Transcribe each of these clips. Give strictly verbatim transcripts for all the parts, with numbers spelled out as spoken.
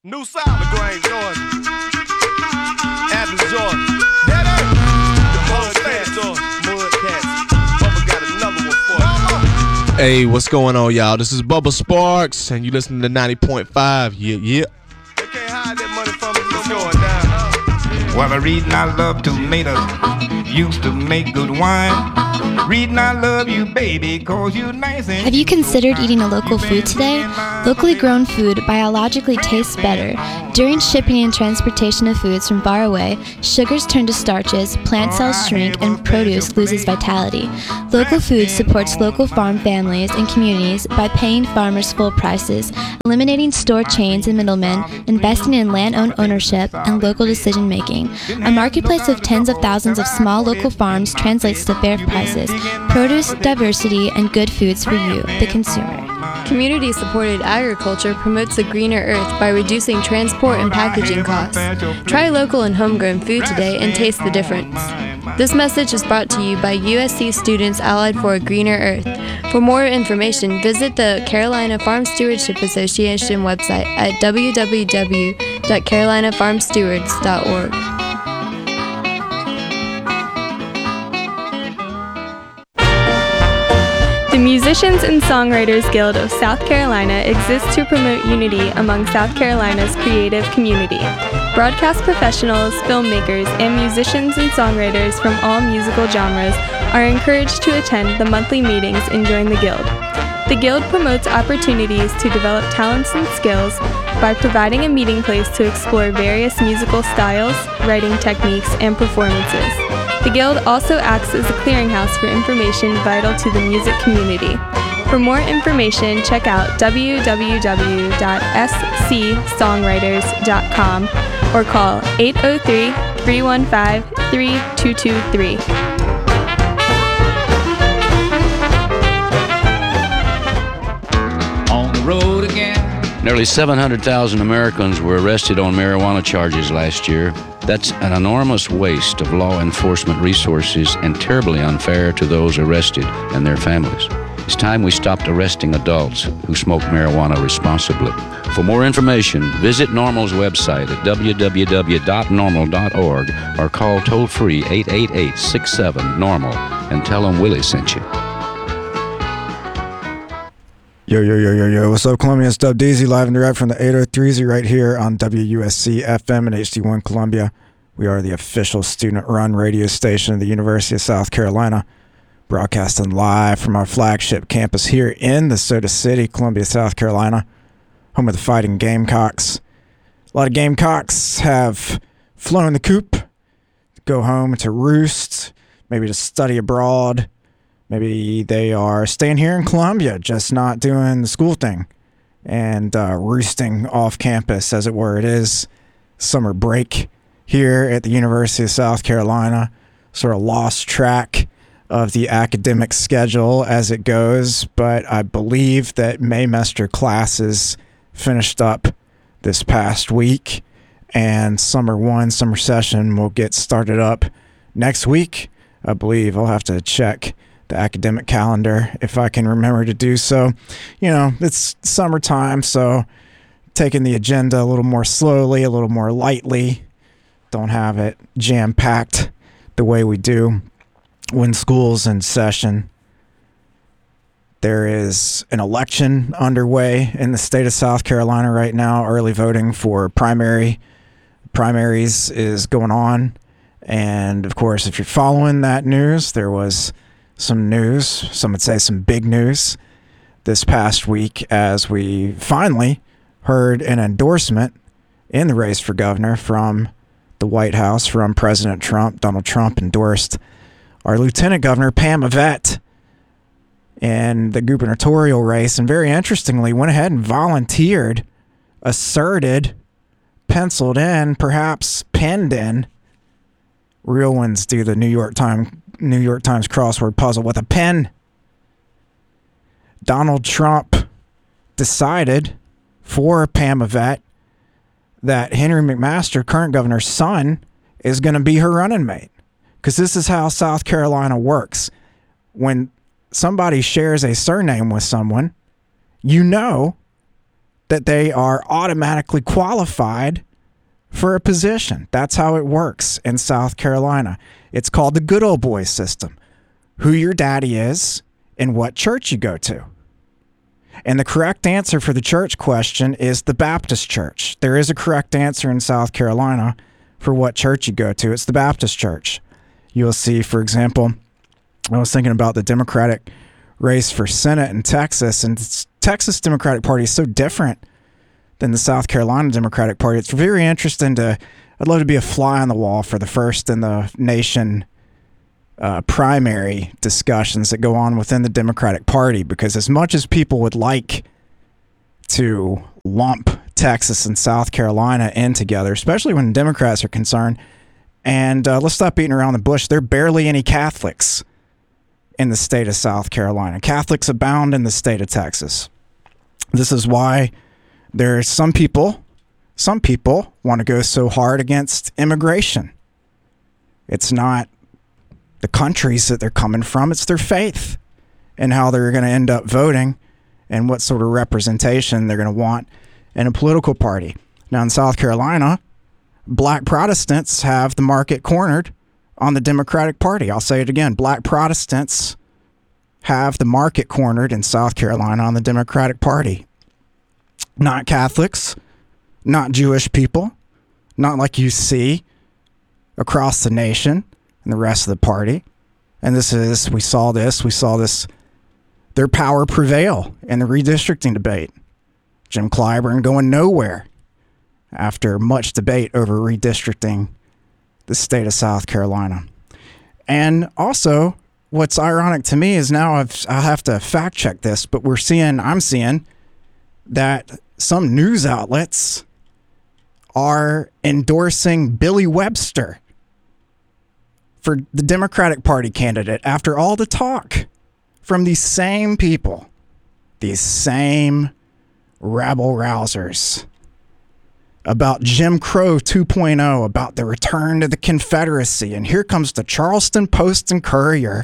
New South, LaGrange, Georgia. Athens, Georgia. Daddy! The Mud Cats, Georgia. Mud Cats. Bubba got another one for you. Hey, what's going on, y'all? This is Bubba Sparks, and you listening to ninety point five. Yeah, yeah. They can't hide that money from us. What's going down? Well, I reading I love tomatoes. Used to make good wine. Reading I love you, baby, cause you nice and Have you considered eating a local food today? Locally grown food biologically tastes better. During shipping and transportation of foods from far away, sugars turn to starches, plant cells shrink, and produce loses vitality. Local food supports local farm families and communities by paying farmers full prices, eliminating store chains and middlemen, investing in land-owned ownership, and local decision-making. A marketplace of tens of thousands of small local farms translates to fair prices, produce, diversity, and good foods for you, the consumer. Community-supported agriculture promotes a greener earth by reducing transport and packaging costs. Try local and homegrown food today and taste the difference. This message is brought to you by U S C Students Allied for a Greener Earth. For more information, visit the Carolina Farm Stewardship Association website at w w w dot carolina farm stewards dot org. The Musicians and Songwriters Guild of South Carolina exists to promote unity among South Carolina's creative community. Broadcast professionals, filmmakers, and musicians and songwriters from all musical genres are encouraged to attend the monthly meetings and join the Guild. The Guild promotes opportunities to develop talents and skills by providing a meeting place to explore various musical styles, writing techniques, and performances. The Guild also acts as a clearinghouse for information vital to the music community. For more information, check out w w w dot s c songwriters dot com or call eight oh three, three one five, three two two three. on the road again. Nearly seven hundred thousand Americans were arrested on marijuana charges last year. That's an enormous waste of law enforcement resources and terribly unfair to those arrested and their families. It's time we stopped arresting adults who smoke marijuana responsibly. For more information, visit NORML's website at w w w dot normal dot org or call toll-free eight eight eight, six seven, normal and tell them Willie sent you. Yo, yo, yo, yo, yo. What's up, Columbia? It's Dub Deezy, live and direct from the eight oh three Z right here on W U S C F M and H D one Columbia. We are the official student-run radio station of the University of South Carolina, broadcasting live from our flagship campus here in the Soda City, Columbia, South Carolina, home of the Fighting Gamecocks. A lot of Gamecocks have flown the coop to go home to roost, maybe to study abroad. Maybe they are staying here in Columbia, just not doing the school thing and uh, roosting off campus, as it were. It is summer break here at the University of South Carolina, sort of lost track of the academic schedule as it goes, but I believe that Maymester classes finished up this past week, and summer one, summer session will get started up next week, I believe. I'll have to check the academic calendar if I can remember to do so. You know, it's summertime, so taking the agenda a little more slowly, a little more lightly. Don't have it jam-packed the way we do when school's in session. There is an election underway in the state of South Carolina right now. Early voting for primary primaries is going on. And, of course, if you're following that news, there was some news, some would say some big news, this past week as we finally heard an endorsement in the race for governor from the White House, from President Trump. Donald Trump endorsed our Lieutenant Governor, Pam Yvette, in the gubernatorial race, and very interestingly went ahead and volunteered, asserted, penciled in, perhaps penned in. Real ones do the New York Times New York Times crossword puzzle with a pen. Donald Trump decided for Pam Yvette that Henry McMaster, current governor's son, is going to be her running mate. Because this is how South Carolina works. When somebody shares a surname with someone, you know that they are automatically qualified for a position. That's how it works in South Carolina. It's called the good old boy system. Who your daddy is and what church you go to. And the correct answer for the church question is the Baptist church. There is a correct answer in South Carolina for what church you go to. It's the Baptist church. You'll see, for example, I was thinking about the Democratic race for Senate in Texas, and the Texas Democratic Party is so different than the South Carolina Democratic Party. It's very interesting to, I'd love to be a fly on the wall for the first in the nation uh, primary discussions that go on within the Democratic Party, because as much as people would like to lump Texas and South Carolina in together, especially when Democrats are concerned, and uh, let's stop beating around the bush, there are barely any Catholics in the state of South Carolina. Catholics abound in the state of Texas. This is why there's some people, some people want to go so hard against immigration. It's not the countries that they're coming from, it's their faith and how they're going to end up voting and what sort of representation they're going to want in a political party. Now in South Carolina, black Protestants have the market cornered on the Democratic Party. I'll say it again. Black Protestants have the market cornered in South Carolina on the Democratic Party. Not Catholics, not Jewish people, not like you see across the nation and the rest of the party. And this is, we saw this, we saw this, their power prevail in the redistricting debate. Jim Clyburn going nowhere after much debate over redistricting the state of South Carolina. And also, what's ironic to me is now I've, I'll have to fact check this, but we're seeing, I'm seeing that some news outlets are endorsing Billy Webster for the Democratic Party candidate after all the talk from these same people, these same rabble-rousers about Jim Crow two point oh, about the return to the Confederacy. And here comes the Charleston Post and Courier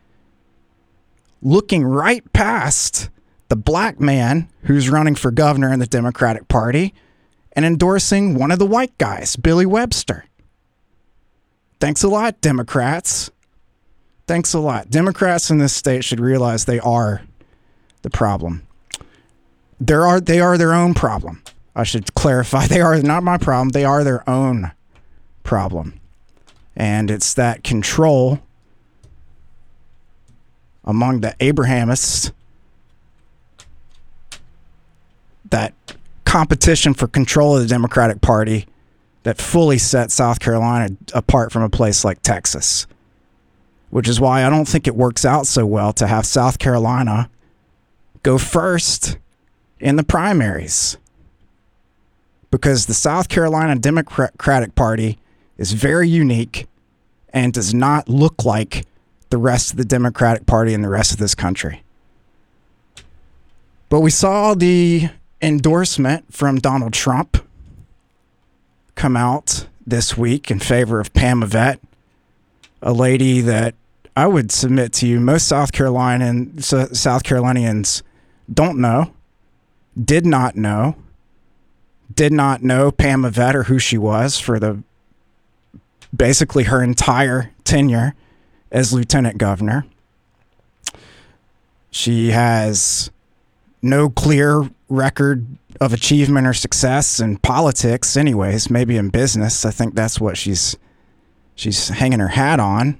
looking right past the black man who's running for governor in the Democratic Party and endorsing one of the white guys, Billy Webster. Thanks a lot, Democrats. Thanks a lot. Democrats in this state should realize they are the problem. There are, they are their own problem. I should clarify. They are not my problem. They are their own problem. And it's that control among the Abrahamists, that competition for control of the Democratic Party that fully set South Carolina apart from a place like Texas, which is why I don't think it works out so well to have South Carolina go first in the primaries, because the South Carolina Democratic Party is very unique and does not look like the rest of the Democratic Party in the rest of this country. But we saw the endorsement from Donald Trump come out this week in favor of Pam Yvette, a lady that I would submit to you most South Carolinian, South Carolinians don't know, did not know, did not know Pam Yvette or who she was for the basically her entire tenure as lieutenant governor. She has no clear record of achievement or success in politics anyways, maybe in business. I think that's what she's she's hanging her hat on.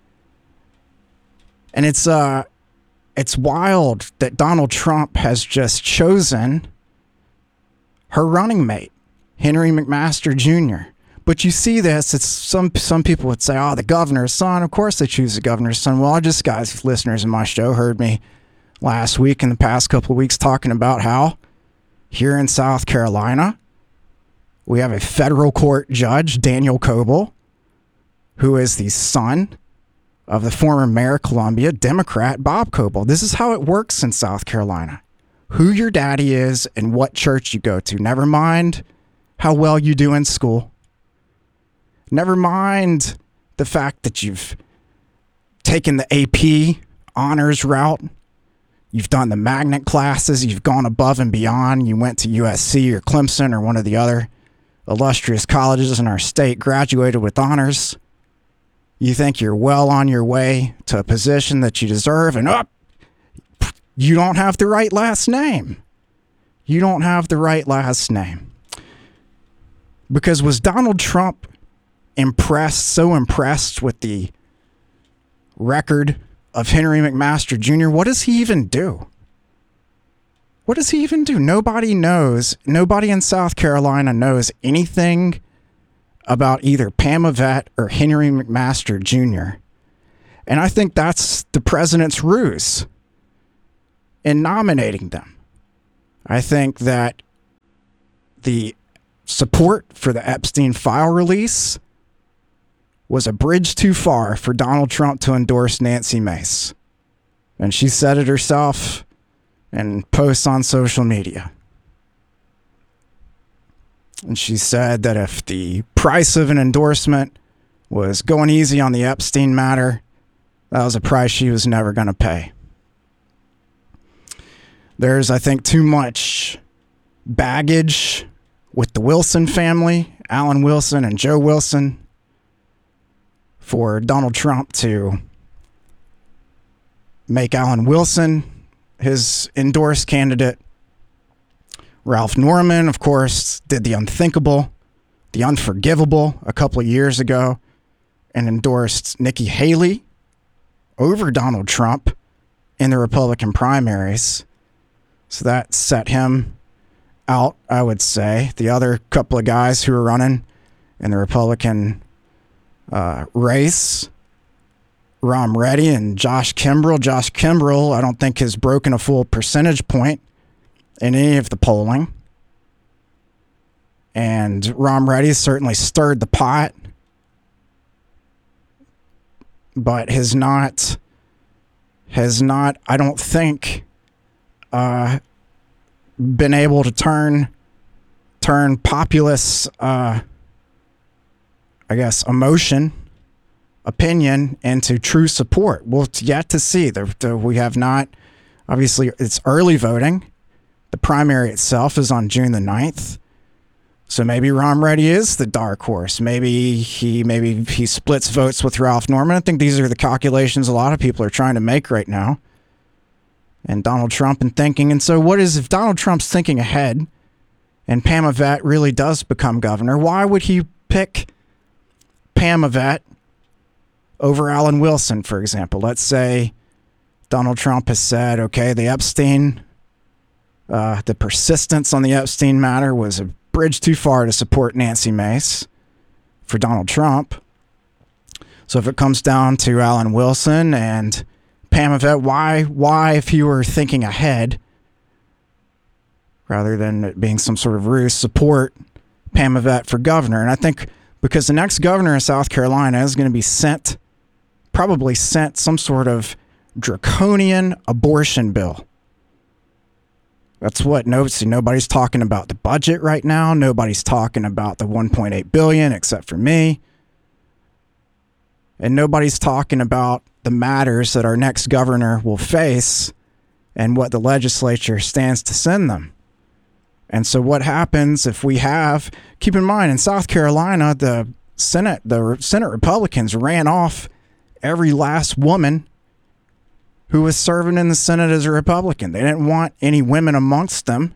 And it's uh it's wild that Donald Trump has just chosen her running mate, Henry McMaster Junior But you see this, it's some some people would say, oh, the governor's son. Of course they choose the governor's son. Well, just guys, listeners in my show heard me last week and the past couple of weeks talking about how here in South Carolina, we have a federal court judge, Daniel Coble, who is the son of the former mayor of Columbia, Democrat Bob Coble. This is how it works in South Carolina. Who your daddy is and what church you go to. Never mind how well you do in school. Never mind the fact that you've taken the A P honors route. You've done the magnet classes. You've gone above and beyond. You went to U S C or Clemson or one of the other illustrious colleges in our state, graduated with honors. You think you're well on your way to a position that you deserve, and up, oh, you don't have the right last name. You don't have the right last name. Because was Donald Trump impressed, so impressed with the record of Henry McMaster Junior? What does he even do? What does he even do? Nobody knows. Nobody in South Carolina knows anything about either Pam Yvette or Henry McMaster Junior And I think that's the president's ruse in nominating them. I think that the support for the Epstein file release was a bridge too far for Donald Trump to endorse Nancy Mace. And she said it herself in posts on social media. And she said that if the price of an endorsement was going easy on the Epstein matter, that was a price she was never going to pay. There's, I think, too much baggage with the Wilson family, Alan Wilson and Joe Wilson, for Donald Trump to make Alan Wilson his endorsed candidate. Ralph Norman, of course, did the unthinkable, the unforgivable a couple of years ago and endorsed Nikki Haley over Donald Trump in the Republican primaries. So that set him out, I would say. The other couple of guys who were running in the Republican uh, race, Ron Reddy and Josh Kimbrell. Josh Kimbrell, I don't think has broken a full percentage point in any of the polling. And Ron Reddy certainly stirred the pot, but has not, has not, I don't think, uh, been able to turn, turn populace, uh, I guess, emotion, opinion into true support. We'll yet to see. The, the, we have not, obviously, it's early voting. The primary itself is on June the ninth. So maybe Ron Reddy is the dark horse. Maybe he maybe he splits votes with Ralph Norman. I think these are the calculations a lot of people are trying to make right now. And Donald Trump and thinking. And so what is, if Donald Trump's thinking ahead and Pam Yvette really does become governor, why would he pick Pam Yvette over Alan Wilson, for example? Let's say Donald Trump has said, okay, the Epstein, uh, the persistence on the Epstein matter was a bridge too far to support Nancy Mace for Donald Trump. So if it comes down to Alan Wilson and Pam Yvette, why, why, if he were thinking ahead, rather than it being some sort of ruse, support Pam Yvette for governor? And I think because the next governor in South Carolina is going to be sent, probably sent some sort of draconian abortion bill. That's what nobody's, nobody's talking about the budget right now. Nobody's talking about the one point eight billion dollars except for me. And nobody's talking about the matters that our next governor will face and what the legislature stands to send them. And so what happens if we have, keep in mind, in South Carolina, the Senate, the Senate Republicans ran off every last woman who was serving in the Senate as a Republican. They didn't want any women amongst them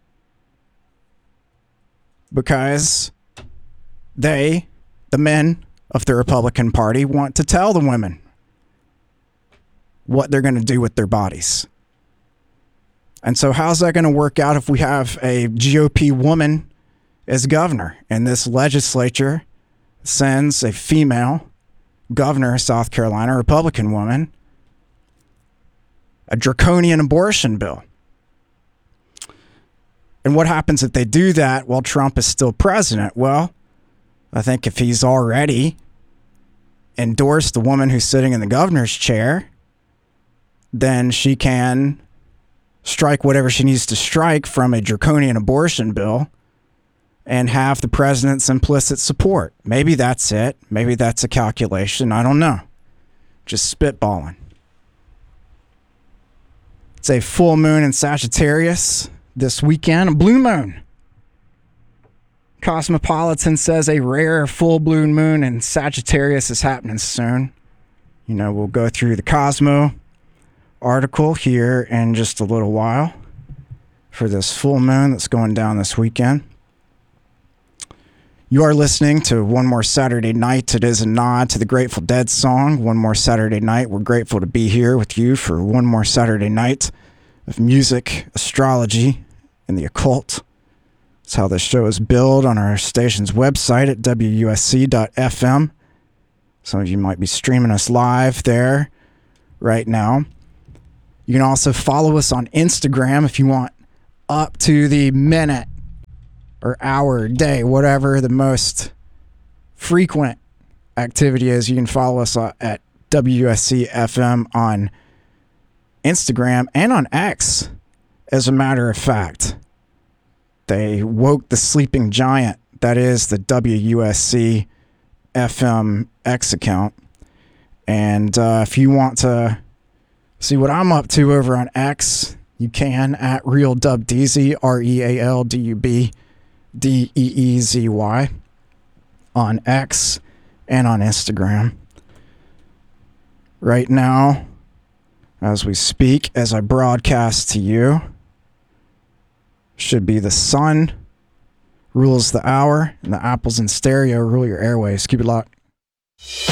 because they, the men of the Republican Party, want to tell the women what they're going to do with their bodies. And so how's that going to work out if we have a G O P woman as governor and this legislature sends a female governor of South Carolina, a Republican woman, a draconian abortion bill? And what happens if they do that while Trump is still president? Well, I think if he's already endorsed the woman who's sitting in the governor's chair, then she can strike whatever she needs to strike from a draconian abortion bill and have the president's implicit support. Maybe that's it. Maybe that's a calculation. I don't know. Just spitballing. It's a full moon in Sagittarius this weekend, a blue moon. Cosmopolitan says a rare full blue moon in Sagittarius is happening soon. You know, we'll go through the Cosmo article here in just a little while for this full moon that's going down this weekend. You are listening to One More Saturday Night. It is a nod to the Grateful Dead song, One More Saturday Night. We're grateful to be here with you for one more Saturday night of music, astrology, and the occult. That's how this show is billed on our station's website at W U S C dot F M. Some of you might be streaming us live there right now. You can also follow us on Instagram if you want up to the minute or hour, day, whatever the most frequent activity is. You can follow us at W U S C F M on Instagram and on X, as a matter of fact. They woke the sleeping giant. That is the W U S C F M X account. And uh, if you want to see what I'm up to over on X, you can at RealDubDeezy, R E A L D U B D E E Z Y, on X and on Instagram. Right now, as we speak, as I broadcast to you, should be the sun rules the hour, and the apples in stereo rule your airways. Keep it locked.